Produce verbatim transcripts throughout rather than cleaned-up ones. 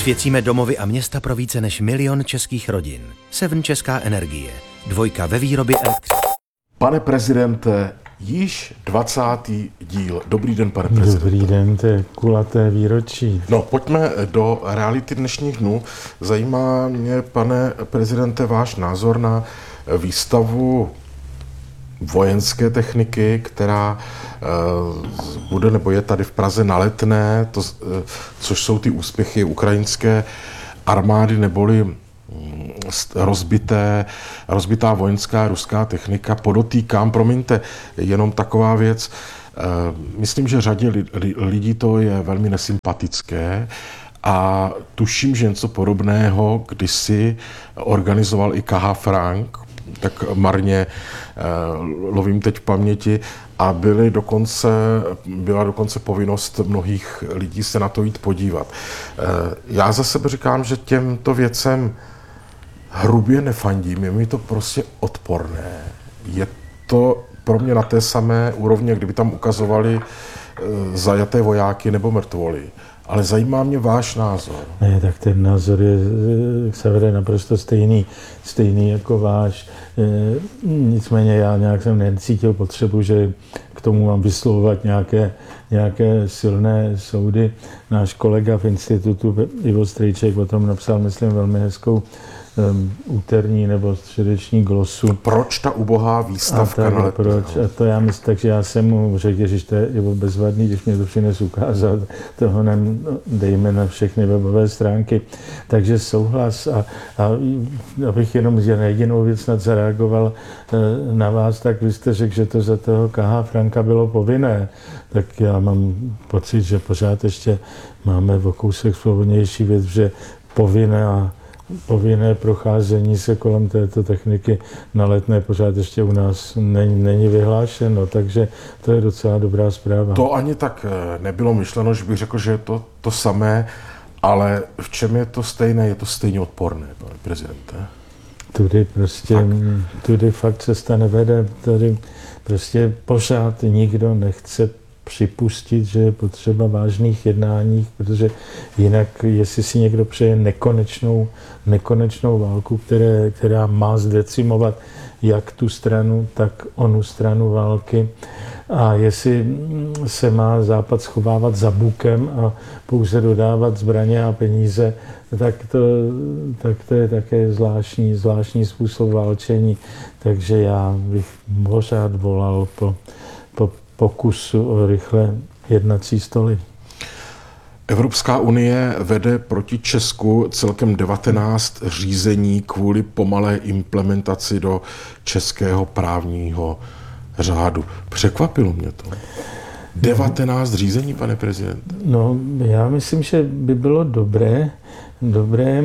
Osvěcíme domovy a města pro více než milion českých rodin. Seven Česká energie. Dvojka ve výrobě elektřiny. Pane prezidente, již dvacátý díl. Dobrý den, pane prezidente. Dobrý den, to je kulaté výročí. No, pojďme do reality dnešních dnů. Zajímá mě, pane prezidente, váš názor na výstavu vojenské techniky, která uh, bude nebo je tady v Praze na Letné, to, uh, což jsou ty úspěchy ukrajinské armády, neboli rozbité, rozbitá vojenská ruská technika. Podotýkám, promiňte, jenom taková věc. Myslím, že řadě lidí to je velmi nesympatické a tuším, že něco podobného kdysi organizoval i K H. Frank, tak marně lovím teď v paměti, a byly dokonce, byla dokonce povinnost mnohých lidí se na to jít podívat. Já za sebe říkám, že těmto věcem hrubě nefandím, je mi to prostě odporné. Je to pro mě na té samé úrovni, kdyby tam ukazovali zajaté vojáky nebo mrtvoly. Ale zajímá mě váš názor. Ne, tak ten názor je, Xavere, naprosto stejný, stejný jako váš. Nicméně já nějak jsem necítil potřebu, že k tomu mám vyslovovat nějaké, nějaké silné soudy. Náš kolega v institutu Ivo Strejček o tom napsal, myslím, velmi hezkou Um, úterní nebo středeční glosu. Proč ta ubohá výstavka na Letného? Proč? A to já myslím, takže já jsem mu řekl, že to je bezvadný, když mě to přines ukázat, toho nám dejme na všechny webové stránky. Takže souhlas a, a abych jenom na jedinou věc snad zareagoval na vás, tak vy jste řekl, že to za toho K H. Franka bylo povinné. Tak já mám pocit, že pořád ještě máme o kousek svobodnější věc, že povinné a povinné procházení se kolem této techniky na Letné pořád ještě u nás není, není vyhlášeno, takže to je docela dobrá zpráva. To ani tak nebylo myšleno, že bych řekl, že je to to samé, ale v čem je to stejné? Je to stejně odporné, pane prezidente? Tudy prostě, fakt. tudy fakt cesta nevede, tady prostě pořád nikdo nechce připustit, že je potřeba vážných jednání, protože jinak, jestli si někdo přeje nekonečnou, nekonečnou válku, které, která má zdecimovat jak tu stranu, tak onu stranu války, a jestli se má Západ schovávat za bukem a pouze dodávat zbraně a peníze, tak to, tak to je také zvláštní, zvláštní způsob válčení. Takže já bych pořád volal po, po pokusu o rychlé jednací stoly. Evropská unie vede proti Česku celkem devatenáct řízení kvůli pomalé implementaci do českého právního řádu. Překvapilo mě to. devatenáct řízení, pane prezidente. No, já myslím, že by bylo dobré, dobré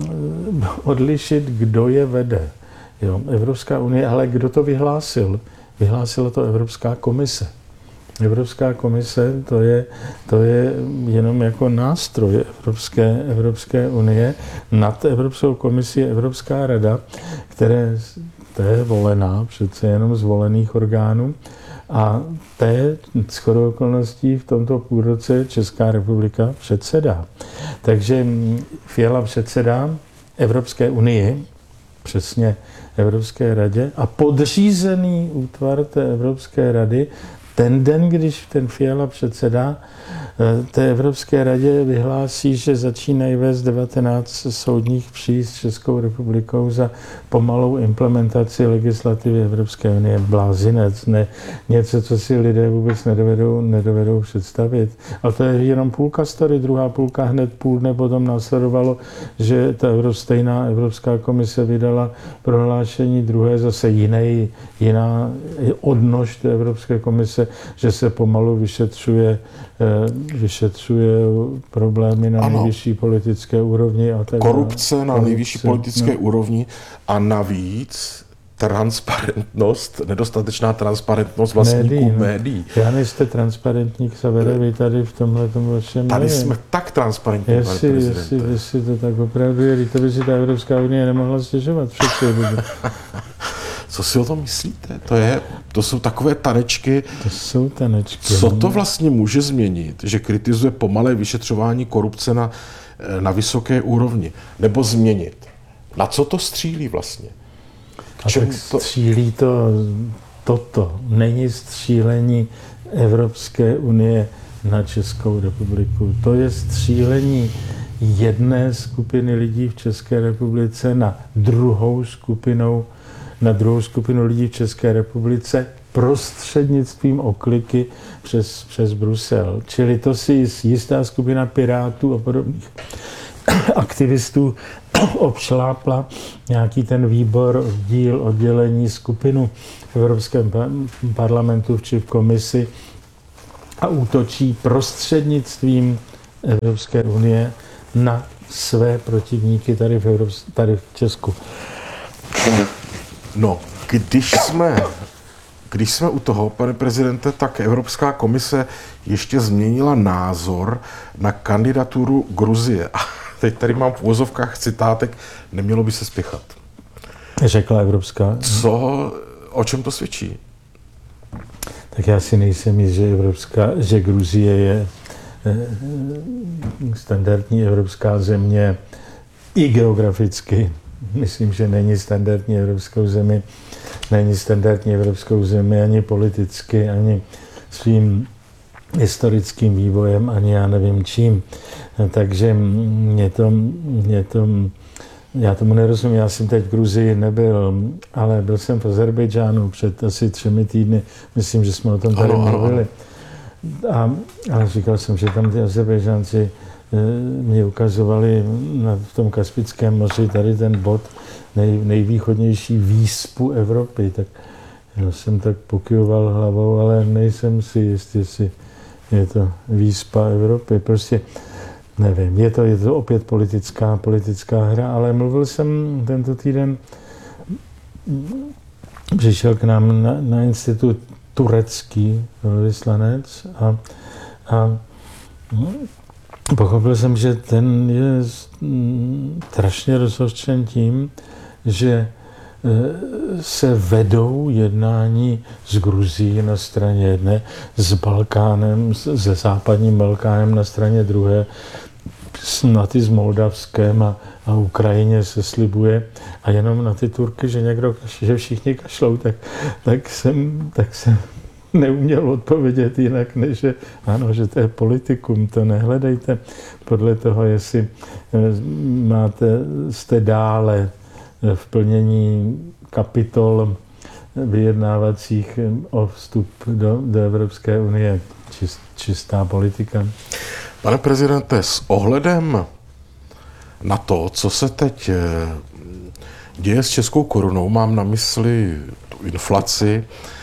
odlišit, kdo je vede. Jo, Evropská unie, ale kdo to vyhlásil? Vyhlásila to Evropská komise. Evropská komise, to je, to je jenom jako nástroj Evropské, Evropské unie. Nad Evropskou komisí je Evropská rada, které, to je volená, přece jenom z volených orgánů. A té shodou okolností v tomto půlroce Česká republika předsedá. Takže Fiala předsedá Evropské unii, přesně Evropské radě, a podřízený útvar té Evropské rady ten den, když ten Fiala předsedá té Evropské radě, vyhlásí, že začínají vést devatenáct soudních pří s Českou republikou za pomalou implementaci legislativy Evropské unie. Blázinec, ne, něco, co si lidé vůbec nedovedou, nedovedou představit. Ale to je jenom půlka story, druhá půlka hned půl dne potom následovalo, že ta stejná Evropská komise vydala prohlášení, druhé zase jiné, jiná odnož té Evropské komise, že se pomalu vyšetřuje, vyšetřuje problémy na ano. nejvyšší politické úrovni. A tak korupce na korupce, nejvyšší politické no. úrovni a navíc transparentnost, nedostatečná transparentnost vlastníků médií. médií. Já nejste transparentní, Xavere, vy tady v tomhle tomu vašem Tady nevím. Jsme tak transparentní, jestli, pane prezidente. Jestli, jestli to tak opravdu je, to by si ta Evropská unie nemohla stěžovat. Co si o tom myslíte? To, je, to jsou takové tanečky. To jsou tanečky. Co to vlastně může změnit, že kritizuje pomalé vyšetřování korupce na, na vysoké úrovni? Nebo změnit? Na co to střílí vlastně? A tak to... střílí to toto. Není střílení Evropské unie na Českou republiku. To je střílení jedné skupiny lidí v České republice na druhou skupinou, na druhou skupinu lidí v České republice prostřednictvím okliky přes, přes Brusel. Čili to si jistá skupina pirátů a podobných aktivistů obšlápla nějaký ten výbor, díl, oddělení, skupinu v Evropském parlamentu či v komisi a útočí prostřednictvím Evropské unie na své protivníky tady v, Evrops- tady v Česku. No, když jsme, když jsme u toho, pane prezidente, tak Evropská komise ještě změnila názor na kandidaturu Gruzie. A teď tady mám v uvozovkách citátek, nemělo by se spěchat. Řekla Evropská. Co, o čem to svědčí? Tak já si nejsem jist, že, Evropská, že Gruzie je standardní evropská země i geograficky. Myslím, že není standardní evropskou zemi, není standardní evropskou zemi ani politicky, ani svým historickým vývojem, ani já nevím čím. Takže mě to, mě to, já tomu nerozumím, já jsem teď v Gruzii nebyl, ale byl jsem v Azerbejdžánu před asi třemi týdny, myslím, že jsme o tom tady ano, mluvili. A, a říkal jsem, že tam ty Azerbejdžánci e, mě ukazovali na, v tom Kaspickém moři tady ten bod nej, nejvýchodnější výspu Evropy. Tak já jsem tak pokyvoval hlavou, ale nejsem si jist, jestli je to výspa Evropy. Prostě nevím, je to, je to opět politická, politická hra, ale mluvil jsem tento týden, přišel k nám na, na institut turecký velvyslanec a, a no, pochopil jsem, že ten je strašně rozhořčen tím, že se vedou jednání s Gruzií na straně jedné, s Balkánem, se západním Balkánem na straně druhé, snad i s Moldavskem a, a Ukrajině se slibuje a jenom na ty Turky, že někdo, že všichni kašlou, tak, tak, jsem, tak jsem neuměl odpovědět jinak, než že ano, že to je politikum, to nehledejte podle toho, jestli máte, jste dále v plnění kapitol vyjednávacích o vstup do, do Evropské unie. Čist, čistá politika. Pane prezidente, s ohledem na to, co se teď děje s českou korunou, mám na mysli tu inflaci,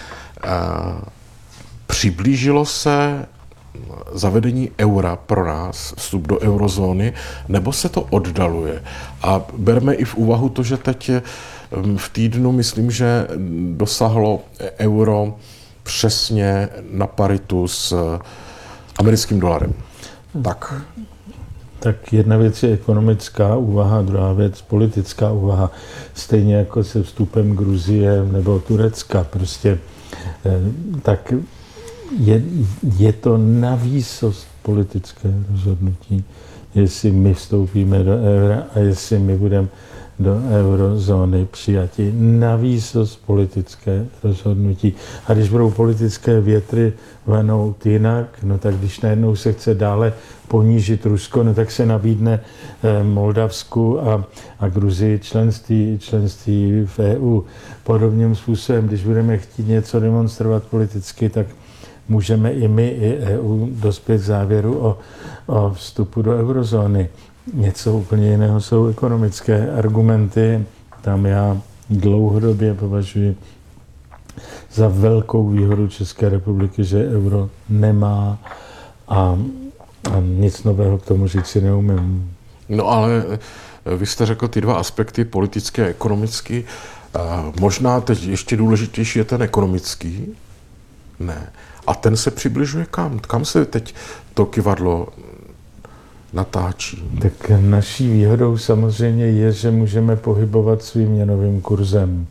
přiblížilo se zavedení eura pro nás, vstup do eurozóny, nebo se to oddaluje? A berme i v úvahu to, že teď v týdnu, myslím, že dosáhlo euro přesně na paritu s americkým dolarem. Tak. Tak jedna věc je ekonomická úvaha, druhá věc politická úvaha. Stejně jako se vstupem Gruzie nebo Turecka. Prostě tak je, je to navýsost politické rozhodnutí, jestli my vstoupíme do eura a jestli my budeme do eurozóny přijati. Navýsost politické rozhodnutí. A když budou politické větry vanout jinak, no tak když najednou se chce dále ponížit Rusko, no tak se nabídne Moldavsku a, a Gruzii členství, členství v E U. Podobným způsobem, když budeme chtít něco demonstrovat politicky, tak můžeme i my, i E U dospět k závěru o, o vstupu do eurozóny. Něco úplně jiného jsou ekonomické argumenty. Tam já dlouhodobě považuji za velkou výhodu České republiky, že euro nemá a, a nic nového k tomu říct si neumím. No ale vy jste řekl ty dva aspekty, politické a ekonomický. A možná teď ještě důležitější je ten ekonomický. Ne. A ten se přibližuje kam? Kam se teď to kyvadlo natáčí? Tak naší výhodou samozřejmě je, že můžeme pohybovat svým měnovým kurzem.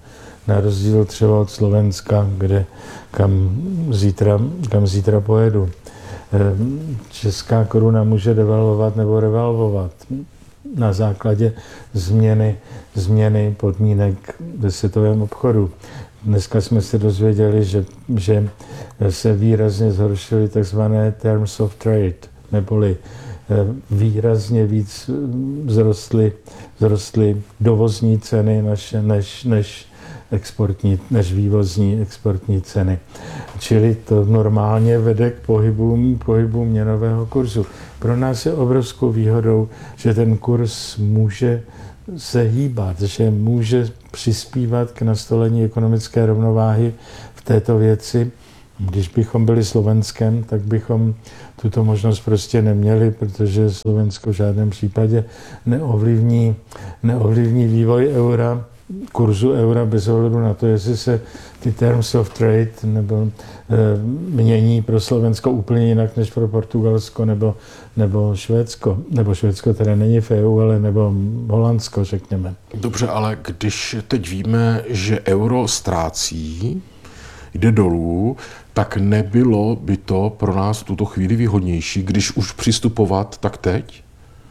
na rozdíl třeba od Slovenska, kde kam zítra, kam zítra pojedu. Česká koruna může devalvovat nebo revalvovat na základě změny, změny podmínek ve světovém obchodu. Dneska jsme se dozvěděli, že, že se výrazně zhoršily tzv. Terms of trade, neboli výrazně víc vzrostly, vzrostly dovozní ceny než, než, než, exportní, než vývozní exportní ceny. Čili to normálně vede k pohybům, pohybům měnového kurzu. Pro nás je obrovskou výhodou, že ten kurz může se hýbat, že může přispívat k nastolení ekonomické rovnováhy v této věci. Když bychom byli Slovenskem, tak bychom tuto možnost prostě neměli, protože Slovensko v žádném případě neovlivní, neovlivní vývoj eura, kurzu eura bez ohledu na to, jestli se ty terms of trade nebo e, mění pro Slovensko úplně jinak než pro Portugalsko nebo, nebo Švédsko. Nebo Švédsko teda není v E U, ale nebo Holandsko, řekněme. Dobře, ale když teď víme, že euro ztrácí, jde dolů, tak nebylo by to pro nás v tuto chvíli výhodnější, když už přistupovat, tak teď?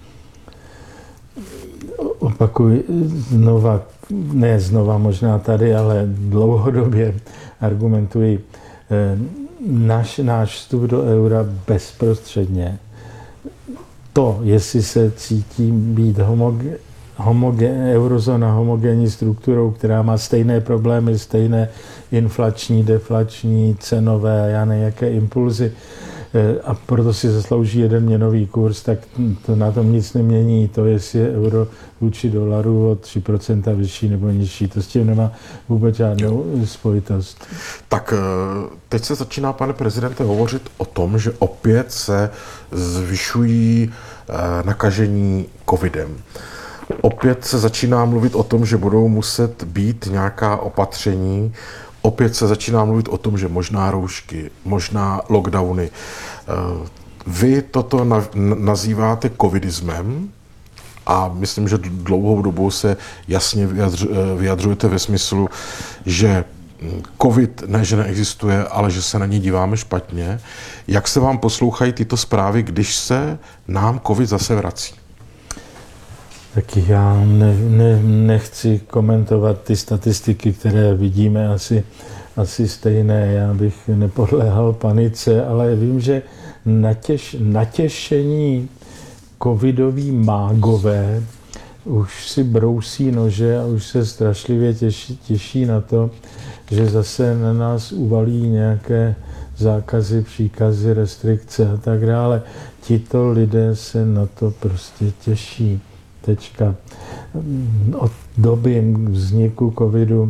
Opakuji znova, ne znova možná tady, ale dlouhodobě argumentuji. Náš, náš vstup do eura bezprostředně, to, jestli se cítí být homogen, homogen, eurozóna homogenní strukturou, která má stejné problémy, stejné inflační, deflační, cenové, já nevím, jaké impulzy, a proto si zaslouží jeden měnový kurz, tak to na tom nic nemění. To, jestli je euro vůči dolaru o tři procenta vyšší nebo nižší, to s tím nemá vůbec žádnou spojitost. Tak teď se začíná, pane prezidente, hovořit o tom, že opět se zvyšují nakažení covidem. Opět se začíná mluvit o tom, že budou muset být nějaká opatření. Opět se začíná mluvit o tom, že možná roušky, možná lockdowny. Vy toto nazýváte covidismem a myslím, že dlouhou dobu se jasně vyjadřujete ve smyslu, že covid ne, že neexistuje, ale že se na ní díváme špatně. Jak se vám poslouchají tyto zprávy, když se nám covid zase vrací? Taky já ne, ne, nechci komentovat ty statistiky, které vidíme asi, asi stejné. Já bych nepodléhal panice, ale vím, že natěš, natěšení covidoví mágové už si brousí nože a už se strašlivě těší, těší na to, že zase na nás uvalí nějaké zákazy, příkazy, restrikce a tak dále. Tito lidé se na to prostě těší. Tečka. Od doby vzniku covidu,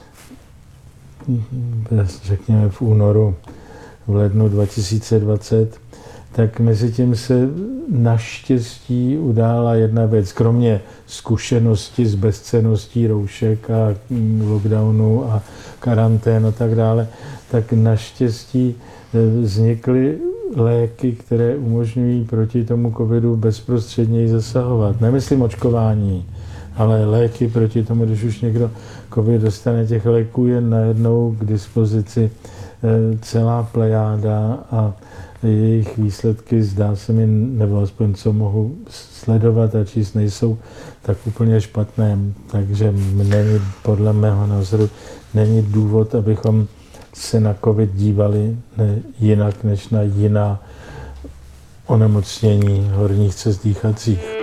řekněme v únoru, v lednu dva tisíce dvacet, tak mezi tím se naštěstí udála jedna věc. Kromě zkušenosti s bezcenností roušek a lockdownu a karantén a tak dále, tak naštěstí vznikly léky, které umožňují proti tomu covidu bezprostředněji zasahovat. Nemyslím očkování, ale léky proti tomu, když už někdo covid dostane, těch léků je najednou k dispozici celá plejáda a jejich výsledky, zdá se mi, nebo aspoň co mohu sledovat a číst, nejsou tak úplně špatné. Takže není, podle mého názoru, není důvod, abychom se na covid dívali ne, jinak než na jiná onemocnění horních cest dýchacích.